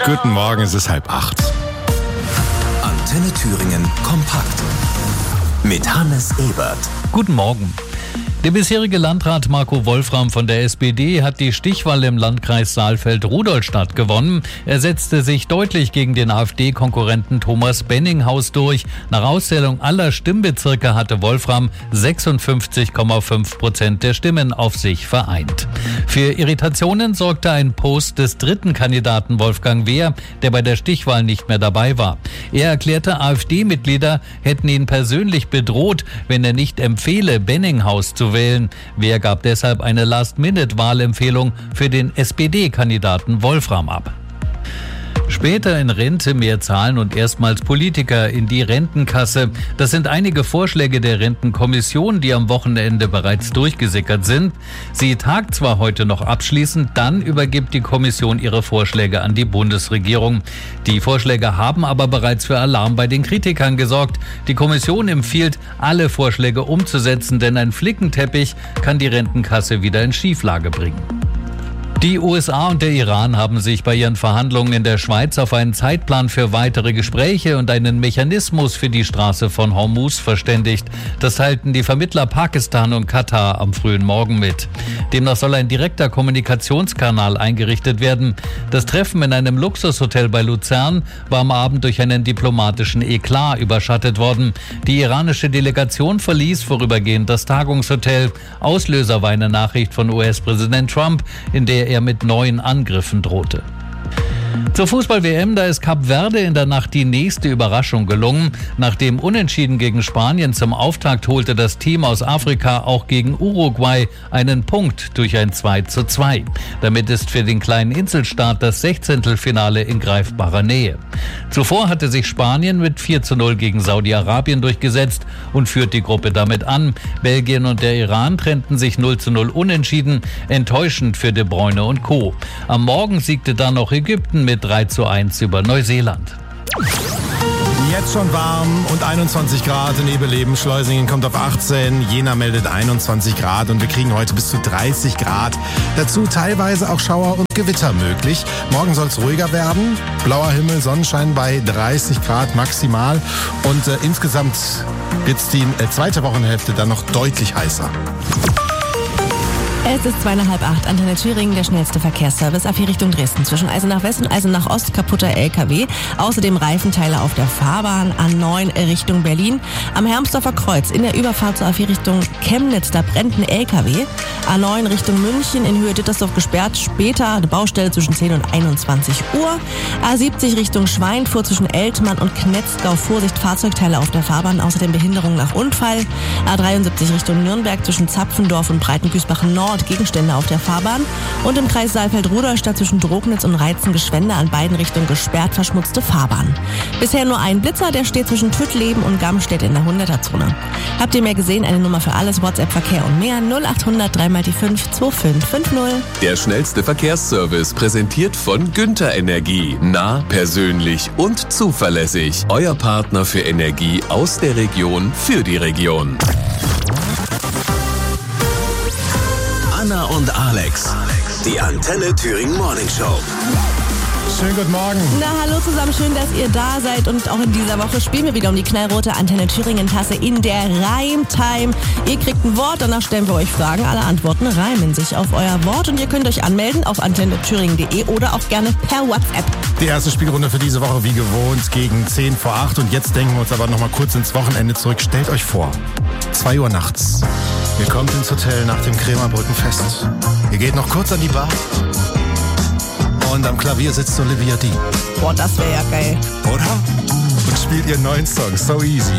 Guten Morgen, es ist 7:30. Antenne Thüringen kompakt mit Hannes Ebert. Guten Morgen. Der bisherige Landrat Marco Wolfram von der SPD hat die Stichwahl im Landkreis Saalfeld-Rudolstadt gewonnen. Er setzte sich deutlich gegen den AfD-Konkurrenten Thomas Benninghaus durch. Nach Auszählung aller Stimmbezirke hatte Wolfram 56,5% der Stimmen auf sich vereint. Für Irritationen sorgte ein Post des dritten Kandidaten Wolfgang Wehr, der bei der Stichwahl nicht mehr dabei war. Er erklärte, AfD-Mitglieder hätten ihn persönlich bedroht, wenn er nicht empfehle, Benninghaus zu wählen. Wehr gab deshalb eine Last-Minute-Wahlempfehlung für den SPD-Kandidaten Wolfram ab. Später in Rente mehr zahlen und erstmals Politiker in die Rentenkasse. Das sind einige Vorschläge der Rentenkommission, die am Wochenende bereits durchgesickert sind. Sie tagt zwar heute noch abschließend, dann übergibt die Kommission ihre Vorschläge an die Bundesregierung. Die Vorschläge haben aber bereits für Alarm bei den Kritikern gesorgt. Die Kommission empfiehlt, alle Vorschläge umzusetzen, denn ein Flickenteppich kann die Rentenkasse wieder in Schieflage bringen. Die USA und der Iran haben sich bei ihren Verhandlungen in der Schweiz auf einen Zeitplan für weitere Gespräche und einen Mechanismus für die Straße von Hormuz verständigt. Das teilten die Vermittler Pakistan und Katar am frühen Morgen mit. Demnach soll ein direkter Kommunikationskanal eingerichtet werden. Das Treffen in einem Luxushotel bei Luzern war am Abend durch einen diplomatischen Eklat überschattet worden. Die iranische Delegation verließ vorübergehend das Tagungshotel. Auslöser war eine Nachricht von US-Präsident Trump, in der er mit neuen Angriffen drohte. Zur Fußball-WM, da ist Kap Verde in der Nacht die nächste Überraschung gelungen. Nach dem Unentschieden gegen Spanien zum Auftakt holte das Team aus Afrika auch gegen Uruguay einen Punkt durch ein 2:2. Damit ist für den kleinen Inselstaat das 16. in greifbarer Nähe. Zuvor hatte sich Spanien mit 4:0 gegen Saudi-Arabien durchgesetzt und führt die Gruppe damit an. Belgien und der Iran trennten sich 0:0 unentschieden, enttäuschend für De Bruyne und Co. Am Morgen siegte dann noch Ägypten mit 3:1 über Neuseeland. Jetzt schon warm und 21 Grad in Ebeleben. Schleusingen kommt auf 18, Jena meldet 21 Grad und wir kriegen heute bis zu 30 Grad. Dazu teilweise auch Schauer und Gewitter möglich. Morgen soll es ruhiger werden. Blauer Himmel, Sonnenschein bei 30 Grad maximal. Und insgesamt wird es die zweite Wochenhälfte dann noch deutlich heißer. Es ist 7:30, Antenne Thüringen, der schnellste Verkehrsservice auf die Richtung Dresden. Zwischen Eisenach West und Eisenach Ost kaputter LKW. Außerdem Reifenteile auf der Fahrbahn A9 Richtung Berlin. Am Hermsdorfer Kreuz in der Überfahrt zur A4 Richtung Chemnitz, da brennt ein LKW. A9 Richtung München in Höhe Dittersdorf gesperrt. Später eine Baustelle zwischen 10 und 21 Uhr. A70 Richtung Schweinfurt zwischen Eltmann und Knetzgau. Vorsicht, Fahrzeugteile auf der Fahrbahn. Außerdem Behinderung nach Unfall. A73 Richtung Nürnberg zwischen Zapfendorf und Breitengüßbach Nord. Gegenstände auf der Fahrbahn und im Kreis Saalfeld-Rudolstadt zwischen Drognitz und Reizen-Geschwende an beiden Richtungen gesperrt, verschmutzte Fahrbahn. Bisher nur ein Blitzer, der steht zwischen Tüttleben und Gamstedt in der 100er-Zone. Habt ihr mehr gesehen? Eine Nummer für alles, WhatsApp, Verkehr und mehr 0800 3x5 2550. Der schnellste Verkehrsservice präsentiert von Günther Energie. Nah, persönlich und zuverlässig. Euer Partner für Energie aus der Region für die Region. Anna und Alex, die Antenne Thüringen Morning Show. Schönen guten Morgen. Na, hallo zusammen, schön, dass ihr da seid und auch in dieser Woche spielen wir wieder um die knallrote Antenne Thüringen Tasse in der Reimtime. Ihr kriegt ein Wort, danach stellen wir euch Fragen, alle Antworten reimen sich auf euer Wort und ihr könnt euch anmelden auf antennethüringen.de oder auch gerne per WhatsApp. Die erste Spielrunde für diese Woche wie gewohnt gegen 10 vor 8 und jetzt denken wir uns aber noch mal kurz ins Wochenende zurück. Stellt euch vor, 2 Uhr nachts. Ihr kommt ins Hotel nach dem Krämerbrückenfest. Ihr geht noch kurz an die Bar. Und am Klavier sitzt Olivia Dean. Boah, das wäre ja geil. Oder? Und spielt ihren neuen Song, So Easy.